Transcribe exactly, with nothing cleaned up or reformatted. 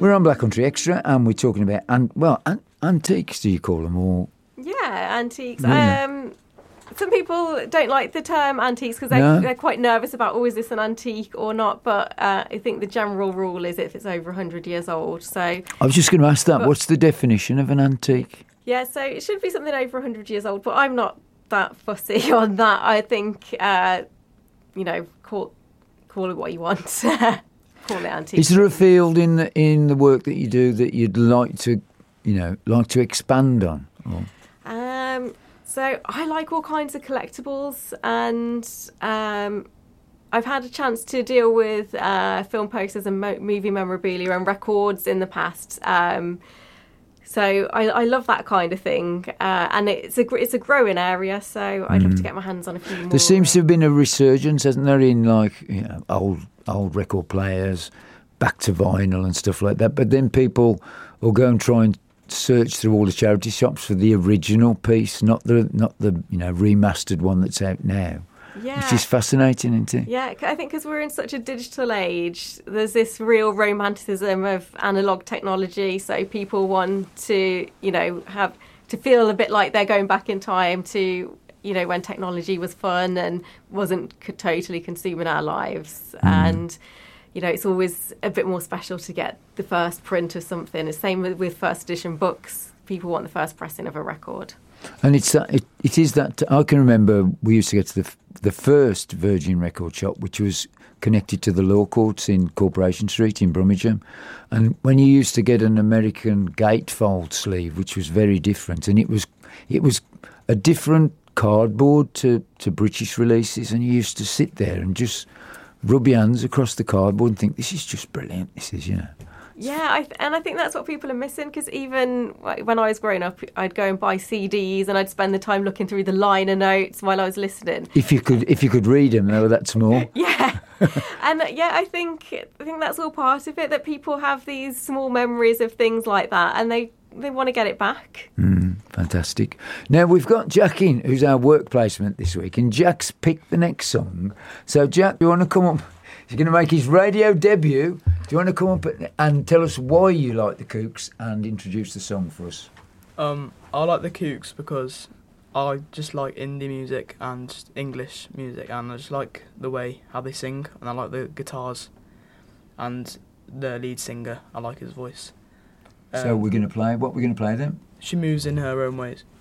We're on Black Country Extra, and we're talking about, and well, an- antiques, do you call them, or? Yeah, antiques. Really? Um, some people don't like the term antiques because they're, No? they're quite nervous about, oh, is this an antique or not? But uh, I think the general rule is if it's over one hundred years old. So I was just going to ask that. But- What's the definition of an antique? yeah, so it should be something over one hundred years old. But I'm not that fussy on that. I think, uh, you know, call call it what you want. Call it antique. Is there a field in the, in the work that you do that you'd like to, you know, like to expand on? Or? Um, so I like all kinds of collectibles, and um, I've had a chance to deal with uh, film posters and mo- movie memorabilia and records in the past. Um, so I, I love that kind of thing, uh, and it's a gr- it's a growing area. So I'd love to get my hands on a few more. There seems to have been a resurgence, hasn't there, in like you know, old old record players, back to vinyl and stuff like that. But then people will go and try and search through all the charity shops for the original piece, not the not the you know remastered one that's out now. Yeah. Which is fascinating, isn't it? Yeah, I think because we're in such a digital age, there's this real romanticism of analog technology. So people want to, you know, have to feel a bit like they're going back in time to, you know, when technology was fun and wasn't co- totally consuming our lives. Mm. And, you know, it's always a bit more special to get the first print of something. The same with, with first edition books. People want the first pressing of a record. And it's that, it, it is that, I can remember we used to get to the the first Virgin record shop, which was connected to the law courts in Corporation Street in Brummagem. And when you used to get an American gatefold sleeve, which was very different, and it was it was a different cardboard to, to British releases, and you used to sit there and just rub your hands across the cardboard and think, this is just brilliant, this is, you know. Yeah, I th- and I think that's what people are missing, because even when I was growing up, I'd go and buy C Ds and I'd spend the time looking through the liner notes while I was listening. If you could, if you could read them, they were that small. Yeah, and uh, yeah, I think I think that's all part of it. That people have these small memories of things like that, and they they want to get it back. Mm, fantastic. Now we've got Jack in, who's our work placement this week, and Jack's picked the next song. So Jack, do you want to come up? He's going to make his radio debut. Do you want to come up and tell us why you like the Kooks and introduce the song for us? Um, I like the Kooks because I just like indie music and just English music, and I just like the way how they sing, and I like the guitars and the lead singer. I like his voice. Um, So we're going to play. What we're going to play then? She moves in her own ways.